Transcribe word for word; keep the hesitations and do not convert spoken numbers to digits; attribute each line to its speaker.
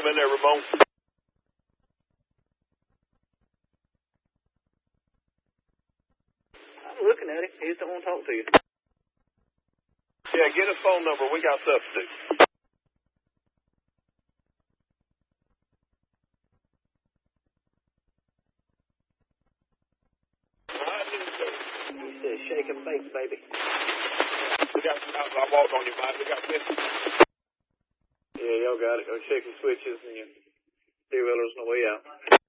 Speaker 1: him in there, Ramon.
Speaker 2: I'm looking at him. He just don't want to talk to you.
Speaker 1: Yeah, get his phone number. We got stuff to do.
Speaker 2: He said, shake and bake, baby.
Speaker 1: We got some, I, I walked on you, Mike. We got fifty.
Speaker 2: Yeah, y'all got it. Go check your switches and your two-wheelers on the way out.